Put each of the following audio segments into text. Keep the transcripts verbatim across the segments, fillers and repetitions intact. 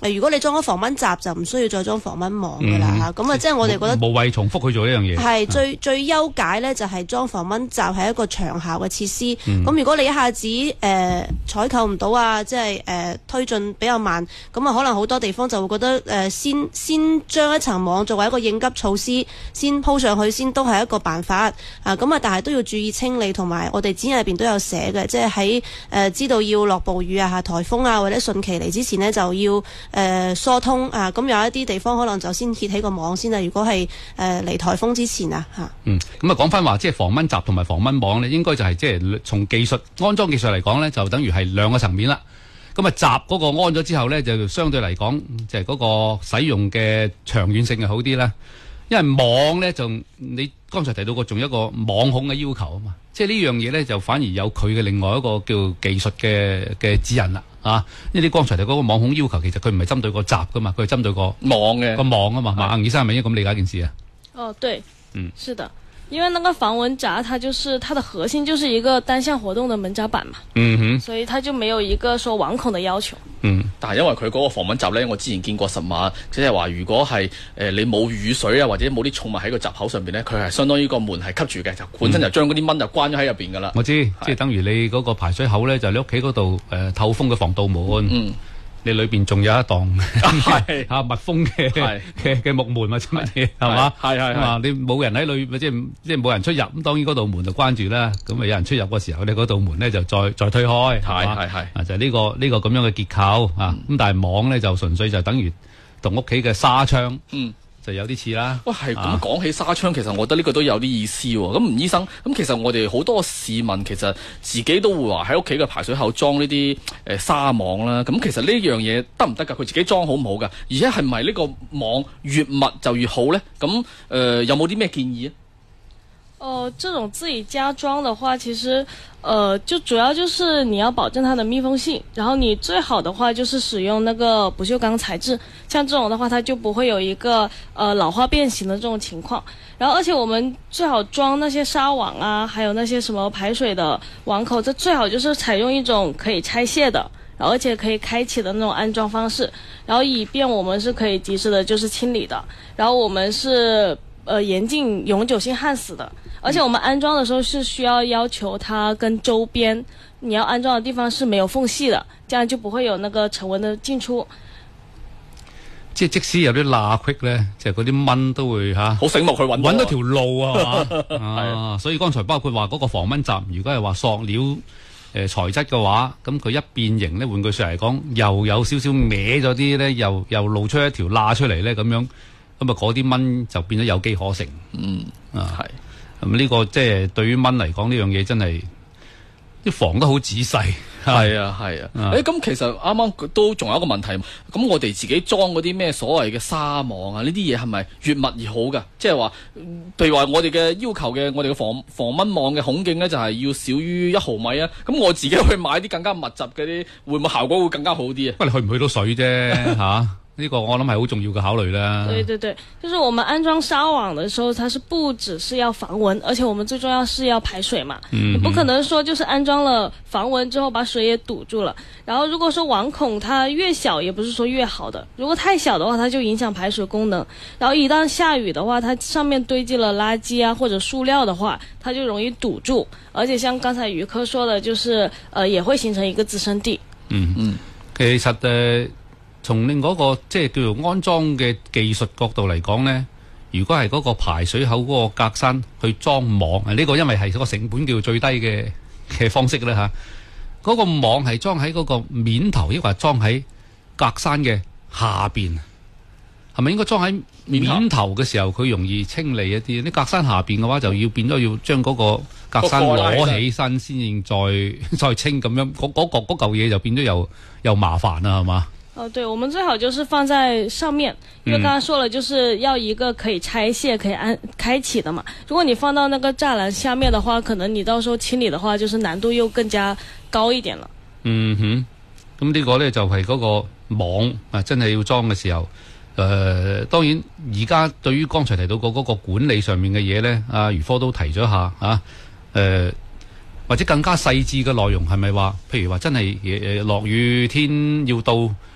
誒，如果你裝咗防蚊閘，就唔需要再裝防蚊網㗎啦嚇。咁啊，即係我哋覺得無謂重複去做呢樣嘢。 係最最優解咧，就係裝防蚊閘係一個長效嘅設施。咁、嗯、如果你一下子誒、呃、採購唔到啊，即係誒、呃、推進比較慢，咁啊可能好多地方就會覺得誒、呃、先先將一層網作為一個應急措施，先鋪上去先都係一個辦法啊。咁啊，但係都要注意清理，同埋我哋指引入邊都有寫嘅，即係喺誒知道要落暴雨啊、下颱風啊或者汛期嚟之前呢，就要誒、呃、疏通啊。咁有一啲地方可能就先揭起個網先啦。如果係誒嚟颱風之前啊嚇。 嗯，咁啊講翻話即係防蚊閘同埋防蚊網呢，應該就係即係從技術安裝技術嚟講呢，就等於係兩個層面啦。咁啊閘嗰個安咗之後呢，就相對嚟講就係嗰個使用嘅長遠性係好啲啦。因為網呢，就你剛才提到過仲有一個網孔嘅要求啊嘛，即係呢樣嘢呢，就反而有佢嘅另外一個叫技術嘅嘅指引啦啊。因為你剛才提嗰個網孔要求，其實佢唔係針對個閘噶嘛，佢係針對個網嘅個網啊嘛。馬硬醫生係咪應該咁理解件事啊？ 哦，對，嗯，是的。因為那個防蚊閘，它就是它的核心就是一個單向活動的門閘板嘛，嗯哼，所以它就沒有一個說網孔的要求。 嗯，但係因為佢嗰個防蚊閘咧，我之前見過實碼，即係話如果係誒、呃、你冇雨水啊，或者冇啲寵物喺個閘口上邊咧，佢係相當於個門係吸住嘅，就本身就將嗰啲蚊就關咗喺入邊噶啦。 我知，即係等於你嗰個排水口咧，就係、你屋企嗰度誒透風嘅防盜門。嗯。你裏邊仲有一檔係嚇密封嘅嘅嘅木門或者乜嘢係嘛？係係係你冇人喺裏，即係即係冇人出入咁，當然嗰道門就關住啦。咁啊有人出入嘅時候，你嗰道門咧就再再推開係嘛？係係啊就係、是、呢、呢個呢、呢個咁樣嘅結構啊。咁、嗯、但係網咧就純粹就等於同屋企嘅紗窗。嗯。就有啲似啦。 哇，係咁講起紗窗，其實我覺得呢個都有啲意思喎。咁吳醫生，咁其實我哋好多市民其實自己都會話喺屋企嘅排水口裝呢啲誒紗網啦。咁其實呢樣嘢得唔得㗎？佢自己裝好唔好㗎？而且係咪呢個網越密就越好咧？咁誒、呃、有冇啲咩建議啊？ 哦、呃，這種自己加裝的話，其實，呃，就主要就是你要保證它的密封性，然後你最好的話就是使用那個不鏽鋼材質，像這種的話，它就不會有一個呃老化變形的這種情況。然後，而且我們最好裝那些紗網啊，還有那些什麼排水的網口，這最好就是採用一種可以拆卸的，然後而且可以開啟的那種安裝方式，然後以便我們是可以及時的，就是清理的。然後我們是呃嚴禁永久性焊死的。而且我們安裝的時候是需要要求它跟周邊你要安裝的地方是沒有縫隙的，這樣就不會有那個塵蚊的進出。 即係即使有啲罅隙咧，即係嗰啲蚊都會吓好醒目去揾揾到條路啊，係嘛啊，所以剛才包括話嗰個防蚊閘，如果係話塑料誒、呃、材質嘅話，咁佢一變形咧，換句說嚟講，又有少少歪咗啲咧，又又露出一條罅出嚟咧，咁樣咁啊，嗰啲蚊就變咗有機可乘。嗯啊係。咁呢個即係對於蚊嚟講呢樣嘢真係啲防得好仔細。 係啊係啊。誒咁、啊欸、其實啱啱都仲有一個問題，咁我哋自己裝嗰啲咩所謂嘅紗網啊，呢啲嘢係咪越密越好㗎？即係話，譬如話我哋嘅要求嘅，我哋嘅防防蚊網嘅孔徑咧就係要少於一毫米啊。咁我自己去買啲更加密集嗰啲，會唔會效果會更加好啲啊？ 不過你去唔去到水啫嚇？呢個我諗係好重要嘅考慮啦。 對對對，就是我們安裝紗網的時候，它是不只是要防蚊，而且我們最重要是要排水嘛。嗯。你不可能說就是安裝了防蚊之後把水也堵住了。然後如果說網孔它越小，也不是說越好的。如果太小的話，它就影響排水功能。然後一旦下雨的話，它上面堆積了垃圾啊或者塑料的話，它就容易堵住。而且像剛才余科說的，就是呃也會形成一個滋生地。 嗯嗯，其實誒。從另嗰個即係叫做安裝嘅技術角度嚟講呢，如果係嗰個排水口嗰個格柵去裝網，呢、這個因為係個成本叫最低嘅嘅方式啦嚇。嗰、那個網係裝喺嗰個面頭，抑或裝喺格柵嘅下邊？係咪應該裝喺面頭嘅時候佢容易清理一啲？啲格柵下邊嘅話就要變咗要將嗰個格柵攞起身先再再清咁樣，嗰嗰個嗰嚿嘢就變咗又又麻煩啦，係嘛？ 哦，對，我們最好就是放在上面，因為剛才說了，就是要一個可以拆卸、可以按開啟的嘛。如果你放到那個柵欄下面的話，可能你到時候清理的話，就是難度又更加高一點了。嗯哼， 咁呢個呢，就係嗰個網啊，真係要裝嘅時候，誒、呃，當然而家對於剛才提到過嗰個管理上面嘅嘢呢，阿、啊、余科都提咗下啊，誒、呃。或者更加細緻嘅內容係咪話，譬如話真係誒落雨天要到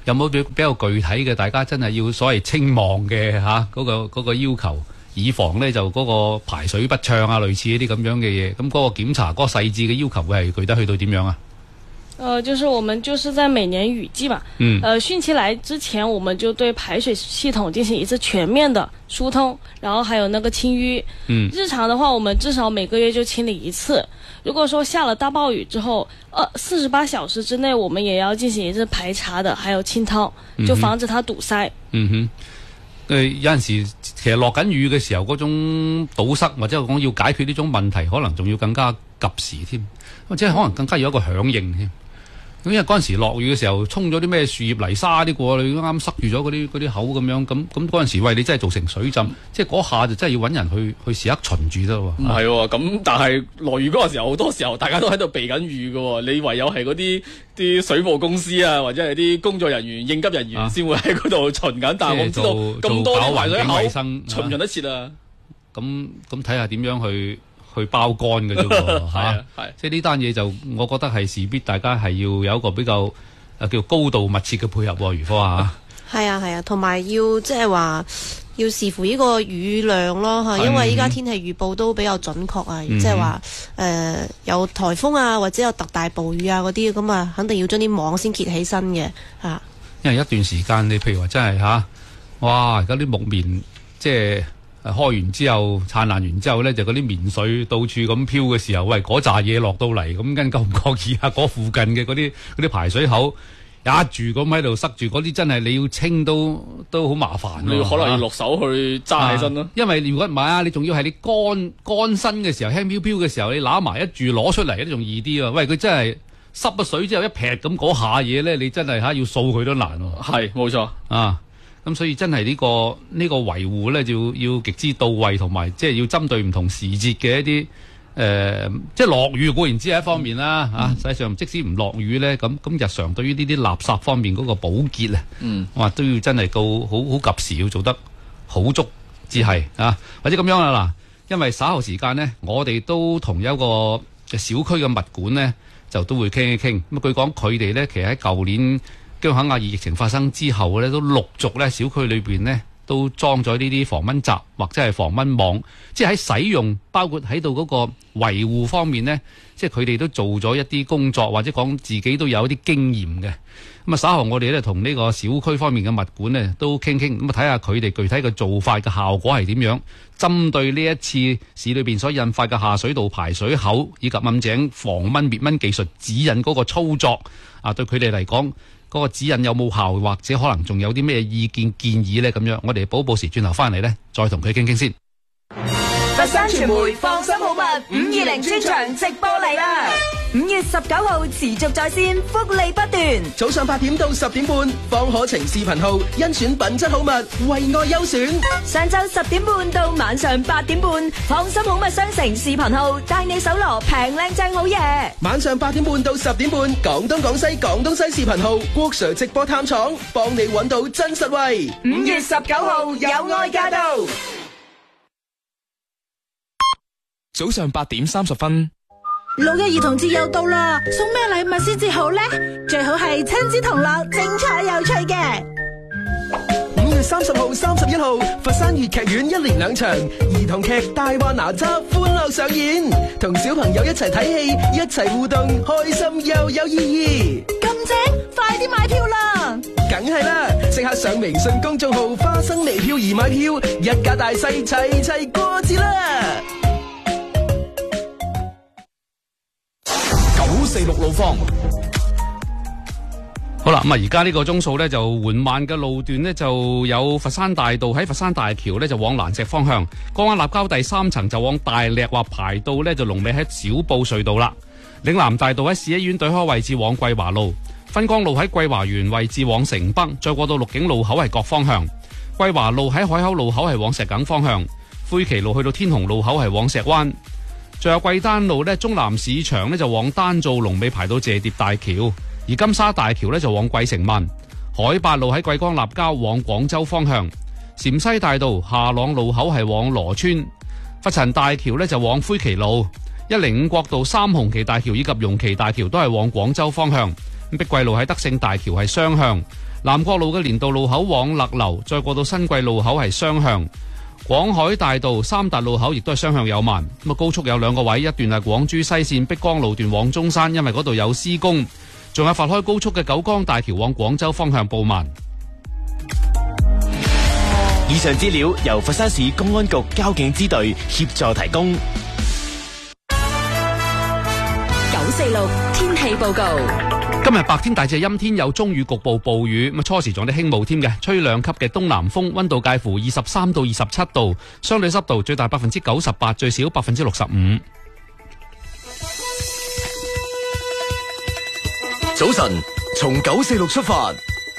有冇比比較具體嘅？大家真係要所謂清望嘅嚇嗰個嗰、嗰個要求，以防呢就嗰個排水不暢啊，類似呢啲咁樣嘅嘢。咁嗰個檢查嗰、嗰個細緻嘅要求會係具體去到點樣啊？ 呃，就是我們就是在每年雨季嘛，嗯，呃，汛期來之前，我們就對排水系統進行一次全面的疏通，然後還有那個清淤。嗯，日常的話，我們至少每個月就清理一次。如果說下了大暴雨之後，呃，四十八小時之內，我們也要進行一次排查的，還有清掏，就防止它堵塞。嗯哼， 誒、呃，有陣時其實落緊雨嘅時候，嗰種堵塞或者講要解決呢種問題，可能仲要更加及時添，或者可能更加有一個響應添。咁因為嗰陣時落雨嘅時候，沖咗啲咩樹葉泥沙啲過，你啱啱塞住咗嗰啲嗰啲口咁樣，咁咁嗰陣時，喂，你真係造成水浸，即係嗰下就真係要揾人去去時刻巡住得喎。 唔係喎，咁但係落雨嗰個時候，好多時候大家都喺度避緊雨嘅喎，你唯有係嗰啲啲水務公司啊，或者係啲工作人員、應急人員先會喺嗰度巡緊。啊、但係我唔知道咁多啲排水口巡唔巡得切啊？ 咁咁睇下點樣去。去包乾嘅啫喎，嚇，即係呢單嘢就我覺得係事必大家係要有一個比較誒叫高度密切嘅配合喎，余科啊， 係啊係啊，同埋要即係話要視乎呢個雨量咯嚇，因為依家天氣預報都比較準確啊，即係話誒有颱風啊或者有特大暴雨啊嗰啲，咁啊肯定要將啲網先揭起身嘅嚇。 因為一段時間你譬如話真係嚇，哇而家啲木棉即係。開完之後，燦爛完之後呢，就嗰啲棉水到處咁飄嘅時候，喂，嗰扎嘢落到嚟，咁跟夠唔覺意啊？嗰附近嘅嗰啲嗰啲排水口一住咁喺度塞住，嗰啲真係你要清都都好麻煩。 你可能要落手去揸起身咯、啊。 因為如果唔係啊，你仲要係你乾乾身嘅時候，輕飄飄嘅時候，你揦埋一住攞出嚟都仲易啲啊！喂，佢真係濕咗水之後一劈咁嗰下嘢呢，你真係嚇要掃佢都難喎。 係冇錯啊！咁所以真係呢、這個呢、這個維護咧，就要要極之到位，同埋即係要針對唔同時節嘅一啲誒、呃，即係落雨固然之係一方面啦嚇。實、嗯、際、啊、上即使唔落雨咧，咁咁日常對於呢啲垃圾方面嗰個保潔啊，嗯，哇都要真係到好好及時要做得好足至係啊，或者咁樣啦嗱，因為稍後時間呢，我哋都同一個小區嘅物管呢，就都會傾一傾。咁據講佢哋咧，其實喺舊年姜肯亞疫情發生之後咧，都陸續咧小區裏邊咧都裝咗呢啲防蚊閘或者係防蚊網，即係喺使用包括喺度嗰個維護方面咧，即係佢哋都做咗一啲工作，或者講自己都有一啲經驗嘅。咁啊稍後我哋咧同呢個小區方面嘅物管咧都傾傾，咁啊睇下佢哋具體嘅做法嘅效果係點樣，針對呢一次市裏邊所引發嘅下水道排水口以及暗井防蚊滅蚊技術指引嗰個操作啊，對佢哋嚟講。嗰個指引有冇效，或者可能仲有啲咩意見建議呢？咁樣我哋補報時轉頭翻嚟呢，再同佢傾傾先。 佛山傳媒放心好物五二零專場直播嚟啦！五月十九號持續在線，福利不斷。 早上八點到十點半，方可晴視頻號甄選品質好物，為愛優選。 上晝十點半到晚上八點半，放心好物商城視頻號帶你搜羅平靚正好嘢。 晚上八點半到十點半，廣東廣西廣東西視頻號郭 Sir 直播探廠，幫你揾到真實惠。 五月十九號有愛駕到。 早上八點三十分， 六一兒童節又到啦，送咩禮物先至好呢？最好係親子同樂，精彩有趣嘅。 五月三十號、三十一號，佛山粵劇院一連兩場兒童劇《大話哪吒》歡樂上演，同小朋友一齊睇戲，一齊互動，開心又有意義。 咁正，快啲買票啦！ 梗係啦，即刻上微信公眾號花生微票而買票，一家大細齊齊過節啦！ 九四六路況。 好啦，咁啊，而家呢個鐘數呢，就緩慢嘅路段呢，就有佛山大道喺佛山大橋呢，就往蘭石方向，江灣立交第三層就往大瀝或排到呢，就龍尾喺小埔隧道啦。嶺南大道喺市醫院對開位置往桂華路，分江路喺桂華園位置往城北，再過到鹿景路口係各方向。桂華路喺海口路口係往石梗方向，灰旗路去到天虹路口係往石灣。仲有桂丹路呢，中南市場呢，就往丹灶龍尾排到謝疊大橋。而金沙大橋呢，就往桂城文，海八路喺桂江立交往廣州方向，陝西大道下朗路口係往羅村，佛陳大橋呢，就往灰旗路，一零五國道三紅旗大橋以及榕旗大橋都係往廣州方向，碧桂路喺德勝大橋係雙向， 南國路嘅連道路口往勒流，再過到新貴路口係雙向。廣海大道三達路口亦都係雙向有慢。咁啊，高速有兩個位，一段係廣珠西線碧江路段往中山，因為嗰度有施工。仲有佛開高速嘅九江大橋往廣州方向報慢。 以上資料由佛山市公安局交警支隊協助提供。 九四六天氣報告。 今日白天大致陰天，有中雨，局部暴雨。咁初時仲有啲輕霧添嘅，吹兩級嘅東南風，溫度介乎二十三到二十七度，相對濕度最大百分之九十八，最少百分之六十五。 早晨，從九四六出發。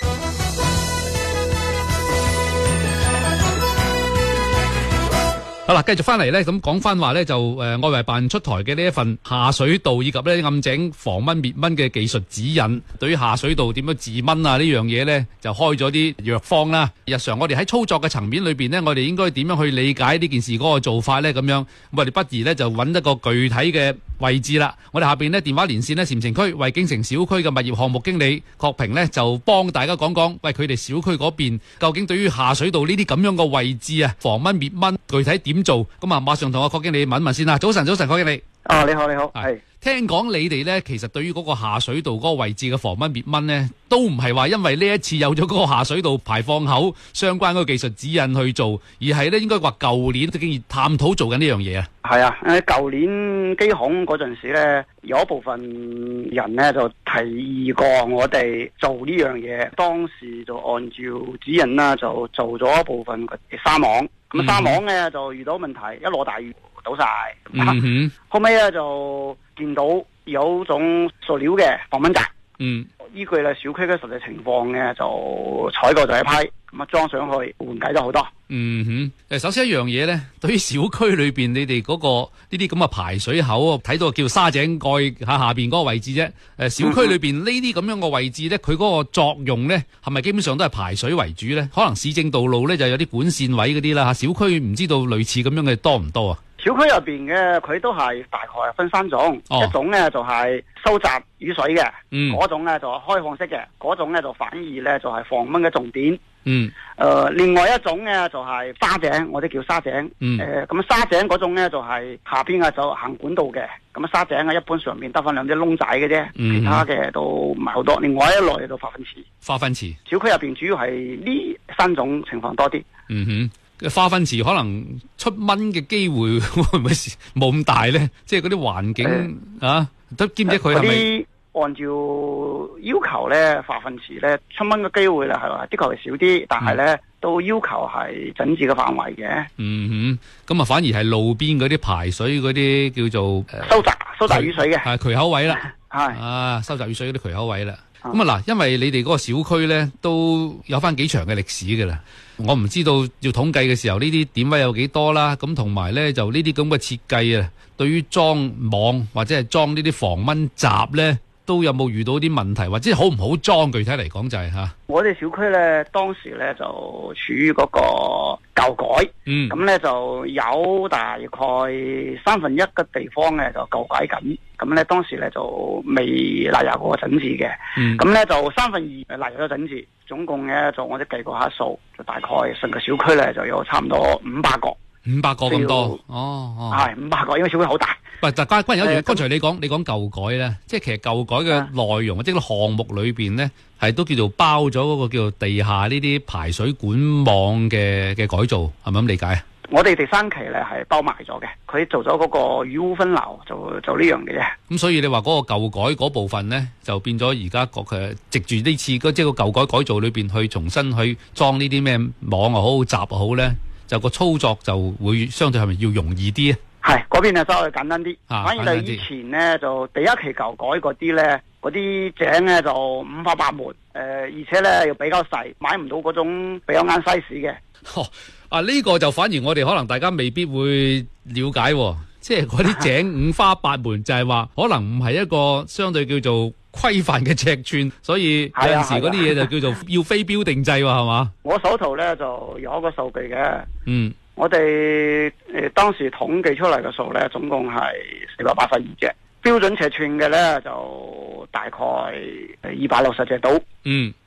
好啦，繼續翻嚟咧，咁講翻話咧就誒、呃、外圍辦出台嘅呢一份下水道以及咧暗井防蚊滅蚊嘅技術指引，對於下水道點樣治蚊啊呢樣嘢咧，就開咗啲藥方啦。日常我哋喺操作嘅層面裏邊呢，我哋應該點樣去理解呢件事嗰個做法咧？咁樣我哋不如咧就揾一個具體嘅位置啦。我哋下邊呢電話連線呢禪城區惠景城小區嘅物業項目經理郭平呢，就幫大家講講，喂，佢哋小區嗰邊究竟對於下水道呢啲咁樣嘅位置啊，防蚊滅蚊具體點做？咁啊，馬上同阿郭經理問一問先啦。早晨，早晨，郭經理。 啊，你好，你好，係。 聽講你哋咧，其實對於嗰個下水道嗰個位置嘅防蚊滅蚊咧，都唔係話因為呢一次有咗嗰個下水道排放口相關嗰個技術指引去做，而係咧應該話舊年都經已探討做緊呢樣嘢啊。 係啊，誒，舊年機孔嗰陣時咧，有一部分人咧就提議過我哋做呢樣嘢，當時就按照指引啦，就做咗一部分嘅沙網。咁沙網咧就遇到問題，一落大雨倒晒。嗯哼。後尾咧就見到有種塑料嘅防蚊罩。嗯。依據咧小區嘅實際情況咧，就採購咗一批，咁啊裝上去緩解咗好多。 嗯哼。誒，首先一樣嘢咧，對於小區裏邊你哋嗰個呢啲咁嘅排水口，睇到叫沙井蓋喺下邊嗰個位置啫。誒，小區裏邊呢啲咁樣嘅位置咧，佢嗰個作用咧，係咪基本上都係排水為主咧？可能市政道路咧就有啲管線位嗰啲啦嚇，小區唔知道類似咁樣嘅多唔多啊？ 小區入邊嘅佢都係大概分三種，哦、一種咧就係收集雨水嘅，嗰、嗯、種咧就係開放式嘅，嗰種咧就反而咧就係防蚊嘅重點。嗯，誒、呃，另外一種咧就係沙井，我哋叫沙井。嗯，誒，咁沙井嗰種咧就係下邊啊就行管道嘅，咁沙井啊一般上面得翻兩隻窿仔嘅啫，嗯、其他嘅都唔係好多。另外一類就化糞池。化糞池。小區入邊主要係呢三種情況多啲。嗯哼。化糞池可能出蚊嘅機會會唔會冇咁大咧？即係嗰啲環境、呃、啊，都兼且佢係咪按照要求咧？化糞池咧出蚊嘅機會咧係話的確係少啲，但係咧、嗯、都要求係整治嘅範圍嘅。嗯哼，咁啊反而係路邊嗰啲排水嗰啲叫做、呃、收集收集雨水嘅係渠口位啦，係啊收集雨水嗰啲渠口位啦。咁啊嗱，因為你哋嗰個小區咧都有翻幾長嘅歷史㗎啦。我唔知道要統計嘅時候呢啲點位有幾多啦，咁同埋咧就呢啲咁嘅設計啊，對於裝網或者係裝呢啲防蚊閘咧，都有冇遇到啲問題，或者好唔好裝？具體嚟講就係、是、吓。我哋小區咧當時咧就處於嗰個舊改，嗯，咁咧就有大概三分一嘅地方咧就舊改緊，咁咧當時咧就未納入過整治嘅，嗯，咁咧就三分二納入咗整治。總共咧就我哋計過下數，就大概成個小區咧就有差唔多五百個，五百個咁多，哦哦，係五百個，因為小區好大。喂，但關關有一樣，剛才你講你講舊改咧，即係其實舊改嘅內容，即係個項目裏邊咧，係都叫做包咗嗰個叫做地下呢啲排水管網嘅嘅改造，係咪咁理解啊？我哋第三期咧係包埋咗嘅，佢做咗嗰個雨污分流，就做呢樣嘅啫。咁所以你話嗰個舊改嗰部分咧，就變咗而家個誒，藉住呢次即係個舊改改造裏邊去重新去裝呢啲咩網又好閘又好咧，就個操作就會相對係咪要容易啲啊？係嗰邊就稍微簡單啲，啊、反而就以前咧就第一期舊改嗰啲咧，嗰啲井咧就五花八門，誒、呃、而且咧又比較細，買唔到嗰種比較啱 size 嘅。哦啊！呢、這個就反而我哋可能大家未必會了解、哦，即係嗰啲井五花八門，就係話可能唔係一個相對叫做規範嘅尺寸，所以有陣時嗰啲嘢就叫做要非標定制喎，係嘛？我手頭咧就有一個數據嘅，嗯，我哋誒、呃、當時統計出嚟嘅數咧，總共係四百八十二隻，標準尺寸嘅咧就大概二百六十隻到，嗯。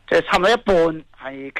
即係差唔多一半係